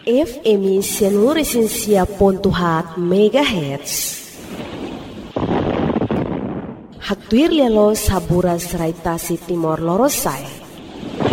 FM Sianuresinsia.hat MHz. Hatuir lelo saburas raitasi Timor Lorosai.